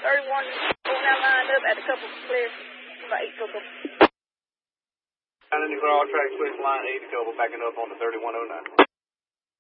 lined up at the couple clear. About 8 couple. Down in the clear all track, switch line 8 couple backing up on the 3109.